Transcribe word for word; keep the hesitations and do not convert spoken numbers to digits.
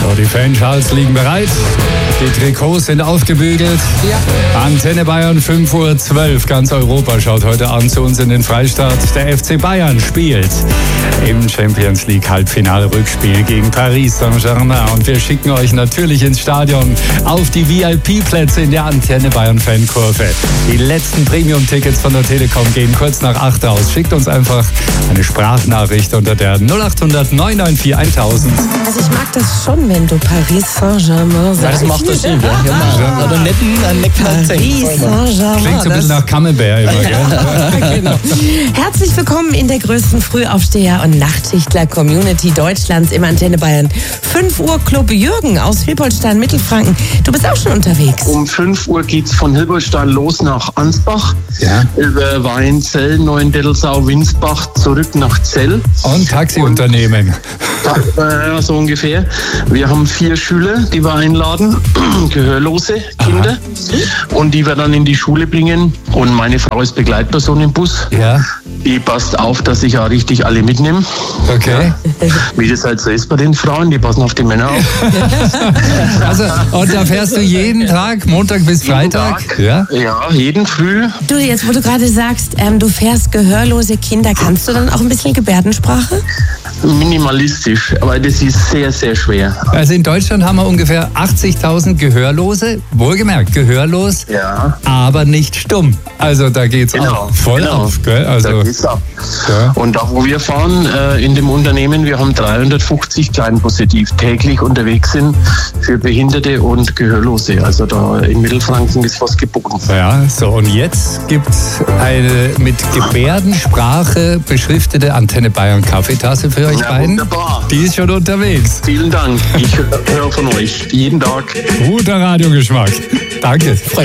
die Fanschals liegen bereit. Die Trikots sind aufgebügelt. Ja. Antenne Bayern fünf Uhr zwölf. Ganz Europa schaut heute Abend zu uns in den Freistaat. Der F C Bayern spielt im Champions League Halbfinale Rückspiel gegen Paris Saint-Germain. Und wir schicken euch natürlich ins Stadion auf die V I P-Plätze in der Antenne Bayern Fankurve. Die letzten Premium-Tickets von der Telekom gehen kurz nach acht raus. Schickt uns einfach eine Sprachnachricht unter der null acht hundert neun neun vier tausend. Also ich mag das schon, wenn du Paris Saint-Germain sagst. Ja, das macht das Sinn, ja. ja. Oder netten, einen netten Paris Saint-Germain. Klingt so ein bisschen nach Camembert immer, gell? Genau. Herzlich willkommen in der größten Frühaufsteher- und Nachtschichtler-Community Deutschlands im Antenne Bayern fünf Uhr Club. Jürgen aus Hilpoltstein, Mittelfranken. Du bist auch schon unterwegs. Um fünf Uhr geht's von Hilpoltstein los nach Ansbach, ja. über Weinzell, Neuendettelsau, Winsbach, zurück nach Zell. Und Taxiunternehmen. Ja, so ungefähr. Wir haben vier Schüler, die wir einladen, gehörlose Kinder. Aha. Und die wir dann in die Schule bringen. Und meine Frau ist Begleitperson im Bus. Ja. Die passt auf, dass ich ja richtig alle mitnehme. Okay. Ja. Wie das halt so ist bei den Frauen, die passen auf die Männer auf. Also, und da fährst du jeden Tag, Montag bis Freitag? Tag, ja? Ja, jeden Früh. Du, jetzt wo du gerade sagst, ähm, du fährst gehörlose Kinder, kannst du dann auch ein bisschen Gebärdensprache? Minimalistisch, aber das ist sehr, sehr schwer. Also in Deutschland haben wir ungefähr achtzigtausend Gehörlose, wohlgemerkt gehörlos, ja. aber nicht stumm. Also da geht's genau, auch voll genau. auf. Gell? Also, da geht's ab. Ja. Und da, wo wir fahren, äh, in dem Unternehmen, wir haben dreihundertfünfzig Kleinbusse, die täglich unterwegs sind für Behinderte und Gehörlose. Also da in Mittelfranken ist was geboten. Ja, so und jetzt gibt's eine mit Gebärdensprache beschriftete Antenne Bayern Kaffeetasse für euch ja, beiden. Wunderbar. Die ist schon unterwegs. Vielen Dank. Ich höre von euch jeden Tag. Guter Radiogeschmack. Danke.